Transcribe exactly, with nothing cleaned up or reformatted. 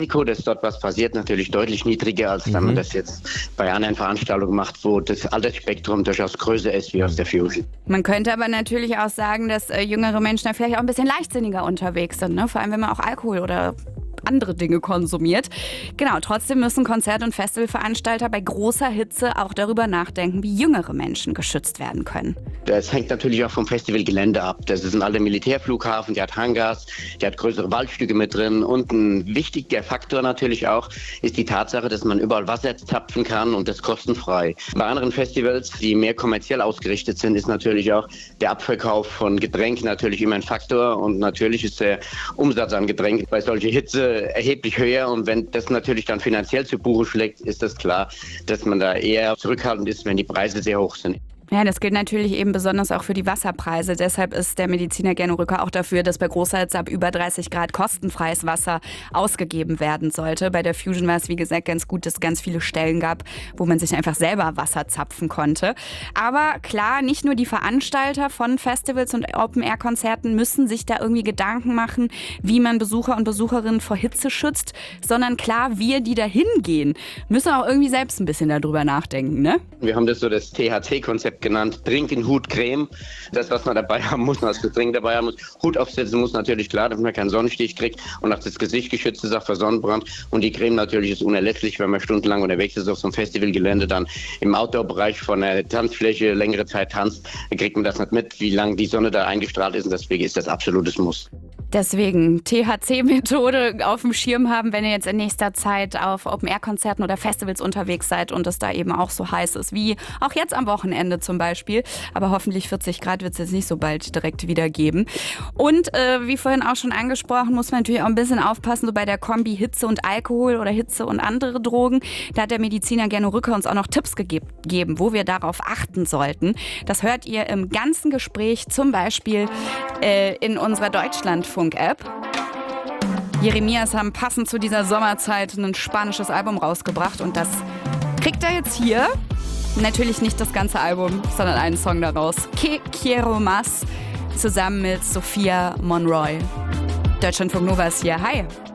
Risiko, dass dort was passiert, natürlich deutlich niedriger, als wenn man das jetzt bei anderen Veranstaltungen macht, wo das Altersspektrum durchaus größer ist wie aus der Fusion. Man könnte aber natürlich auch sagen, dass äh, jüngere Menschen da vielleicht auch ein bisschen leichtsinniger unterwegs sind, ne? Vor allem, wenn man auch Alkohol oder andere Dinge konsumiert. Genau, trotzdem müssen Konzert- und Festivalveranstalter bei großer Hitze auch darüber nachdenken, wie jüngere Menschen geschützt werden können. Das hängt natürlich auch vom Festivalgelände ab. Das ist ein alter Militärflughafen, der hat Hangars, der hat größere Waldstücke mit drin. Und ein wichtiger Faktor natürlich auch ist die Tatsache, dass man überall Wasser zapfen kann und das kostenfrei. Bei anderen Festivals, die mehr kommerziell ausgerichtet sind, ist natürlich auch der Abverkauf von Getränken natürlich immer ein Faktor. Und natürlich ist der Umsatz an Getränken bei solcher Hitze erheblich höher. Und wenn das natürlich dann finanziell zu Buche schlägt, ist das klar, dass man da eher zurückhaltend ist, wenn die Preise sehr hoch sind. Ja, das gilt natürlich eben besonders auch für die Wasserpreise. Deshalb ist der Mediziner Gernot Rücker auch dafür, dass bei großer Hitze ab über dreißig Grad kostenfreies Wasser ausgegeben werden sollte. Bei der Fusion war es, wie gesagt, ganz gut, dass es ganz viele Stellen gab, wo man sich einfach selber Wasser zapfen konnte. Aber klar, nicht nur die Veranstalter von Festivals und Open-Air-Konzerten müssen sich da irgendwie Gedanken machen, wie man Besucher und Besucherinnen vor Hitze schützt, sondern klar, wir, die da hingehen, müssen auch irgendwie selbst ein bisschen darüber nachdenken, ne? Wir haben das so das T H C-Konzept genannt. Trinken, Hut, Creme. Das, was man dabei haben muss, was Getränk dabei haben muss. Hut aufsetzen muss natürlich, klar, damit man keinen Sonnenstich kriegt und auch das Gesicht geschützt ist auch vor Sonnenbrand. Und die Creme natürlich ist unerlässlich, wenn man stundenlang unterwegs ist auf so einem Festivalgelände, dann im Outdoor-Bereich von der Tanzfläche längere Zeit tanzt, dann kriegt man das nicht mit, wie lange die Sonne da eingestrahlt ist. Und deswegen ist das absolutes Muss. Deswegen T H C-Methode auf dem Schirm haben, wenn ihr jetzt in nächster Zeit auf Open-Air-Konzerten oder Festivals unterwegs seid und es da eben auch so heiß ist, wie auch jetzt am Wochenende zum Beispiel. Aber hoffentlich vierzig Grad wird es jetzt nicht so bald direkt wieder geben. Und äh, wie vorhin auch schon angesprochen, muss man natürlich auch ein bisschen aufpassen, so bei der Kombi Hitze und Alkohol oder Hitze und andere Drogen. Da hat der Mediziner Gernot Rücker uns auch noch Tipps gegeben, wo wir darauf achten sollten. Das hört ihr im ganzen Gespräch, zum Beispiel äh, in unserer Deutschlandfunk App. Jeremias haben passend zu dieser Sommerzeit ein spanisches Album rausgebracht und das kriegt er jetzt hier. Natürlich nicht das ganze Album, sondern einen Song daraus. Que quiero más, zusammen mit Sophia Monroy. Deutschlandfunk Nova ist hier. Hi.